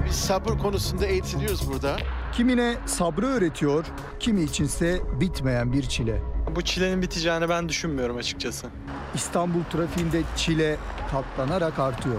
Biz sabır konusunda eğitiliyoruz burada. Kimine sabrı öğretiyor, kimi içinse bitmeyen bir çile. Bu çilenin biteceğini ben düşünmüyorum açıkçası. İstanbul trafiğinde çile katlanarak artıyor.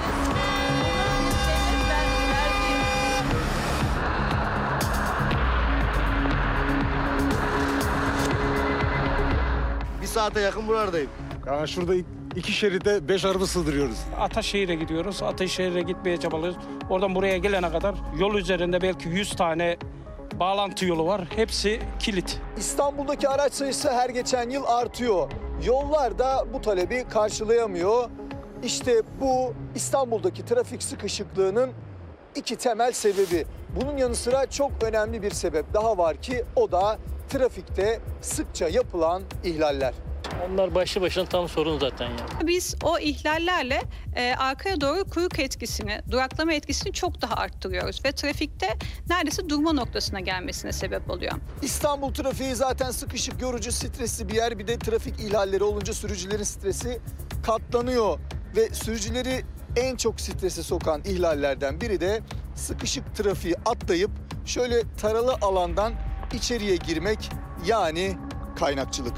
Bir saate yakın buralardayım. Yani şurada 2 şeride 5 araba sığdırıyoruz. Ataşehir'e gidiyoruz. Ataşehir'e gitmeye çabalıyoruz. Oradan buraya gelene kadar yol üzerinde belki 100 tane bağlantı yolu var. Hepsi kilit. İstanbul'daki araç sayısı her geçen yıl artıyor. Yollar da bu talebi karşılayamıyor. İşte bu İstanbul'daki trafik sıkışıklığının iki temel sebebi. Bunun yanı sıra çok önemli bir sebep daha var ki o da trafikte sıkça yapılan ihlaller. Onlar başlı başına tam sorun zaten ya. Biz o ihlallerle arkaya doğru kuyruk etkisini, duraklama etkisini çok daha arttırıyoruz ve trafikte neredeyse durma noktasına gelmesine sebep oluyor. İstanbul trafiği zaten sıkışık, yorucu, stresli bir yer. Bir de trafik ihlalleri olunca sürücülerin stresi katlanıyor ve sürücüleri en çok strese sokan ihlallerden biri de sıkışık trafiği atlayıp şöyle taralı alandan içeriye girmek, yani kaynakçılık.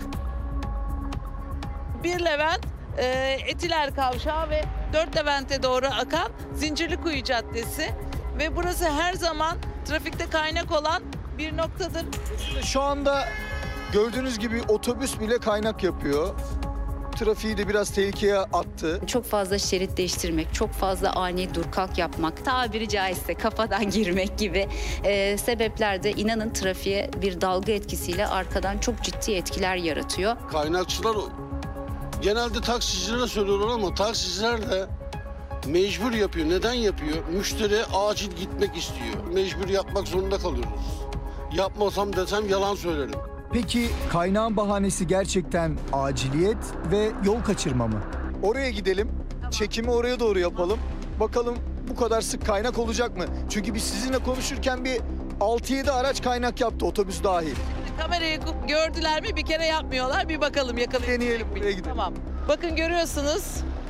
Bir Levent, Etiler Kavşağı ve 4 Levent'e doğru akan Zincirlikuyu Caddesi ve burası her zaman trafikte kaynak olan bir noktadır. Şu anda gördüğünüz gibi otobüs bile kaynak yapıyor. Trafiği de biraz tehlikeye attı. Çok fazla şerit değiştirmek, çok fazla ani dur kalk yapmak, tabiri caizse kafadan girmek gibi sebepler de inanın trafiğe bir dalga etkisiyle arkadan çok ciddi etkiler yaratıyor. Kaynakçılar genelde taksicilere söylüyorlar ama taksiciler de mecbur yapıyor. Neden yapıyor? Müşteri acil gitmek istiyor. Mecbur yapmak zorunda kalıyoruz. Yapmasam desem yalan söylerim. Peki kaynağın bahanesi gerçekten aciliyet ve yol kaçırma mı? Oraya gidelim, çekimi oraya doğru yapalım. Bakalım bu kadar sık kaynak olacak mı? Çünkü biz sizinle konuşurken bir 6-7 araç kaynak yaptı, otobüs dahil. Kamerayı gördüler mi? Bir kere yapmıyorlar. Bir bakalım yakalayalım. Deneyelim, buraya gidelim. Tamam. Bakın görüyorsunuz.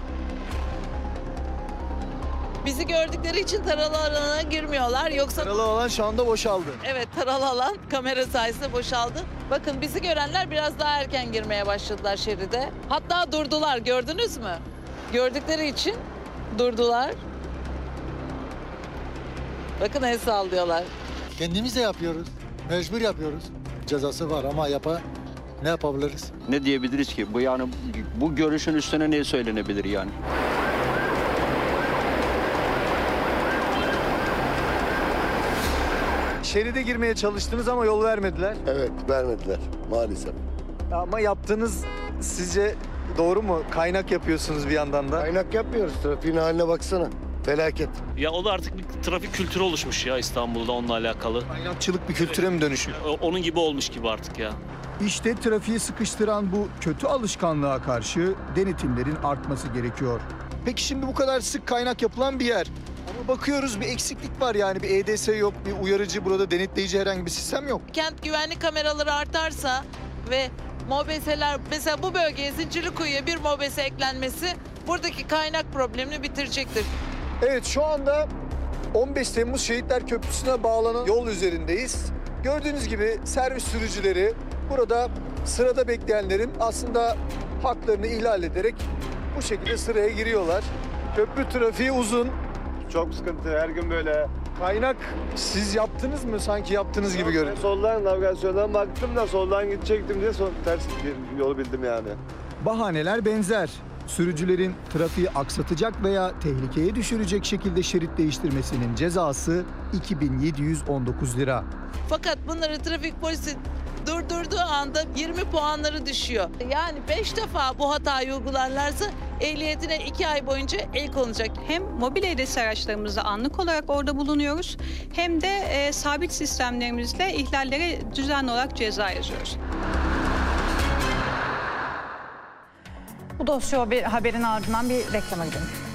Bizi gördükleri için taralı alana girmiyorlar. Yoksa Taralı alan şu anda boşaldı. evet, taralı alan kamera sayesinde boşaldı. Bakın bizi görenler biraz daha erken girmeye başladılar şeride. Hatta durdular, gördünüz mü? Gördükleri için durdular. Bakın el sallıyorlar. Kendimiz de yapıyoruz. Mecbur yapıyoruz. Cezası var ama ne yapabiliriz? Ne diyebiliriz ki? Bu görüşün üstüne ne söylenebilir yani? Şeride girmeye çalıştınız ama yol vermediler. Evet, vermediler maalesef. Ama yaptığınız sizce doğru mu? Kaynak yapıyorsunuz bir yandan da. Kaynak yapmıyoruz. Trafiğin haline baksana. Felaket. Ya o da artık bir trafik kültürü oluşmuş ya İstanbul'da onunla alakalı. Kaynakçılık bir kültüre mi dönüşüyor? Onun gibi olmuş gibi artık ya. İşte trafiği sıkıştıran bu kötü alışkanlığa karşı denetimlerin artması gerekiyor. Peki şimdi bu kadar sık kaynak yapılan bir yer. Ama bakıyoruz bir eksiklik var, yani bir EDS yok, bir uyarıcı, burada denetleyici herhangi bir sistem yok. Kent güvenlik kameraları artarsa ve mobeseler, mesela bu bölgeye Zincirlikuyu'ya bir mobese eklenmesi buradaki kaynak problemini bitirecektir. Evet, şu anda 15 Temmuz Şehitler Köprüsü'ne bağlanan yol üzerindeyiz. Gördüğünüz gibi servis sürücüleri burada sırada bekleyenlerin aslında haklarını ihlal ederek bu şekilde sıraya giriyorlar. Köprü trafiği uzun. Çok sıkıntı, her gün böyle. Kaynak siz yaptınız mı? Sanki yaptınız gibi görünüyor. Soldan navigasyondan baktım da soldan gidecektim diye ters bir yolu bildim yani. Bahaneler benzer. Sürücülerin trafiği aksatacak veya tehlikeye düşürecek şekilde şerit değiştirmesinin cezası 2719 lira. Fakat bunları trafik polisi durdurduğu anda 20 puanları düşüyor. Yani 5 defa bu hatayı uygularlarsa ehliyetine 2 ay boyunca el konacak. Hem mobil EDS araçlarımızda anlık olarak orada bulunuyoruz hem de sabit sistemlerimizle ihlallere düzenli olarak ceza yazıyoruz. Bu dosya haberin ardından bir reklama gidelim.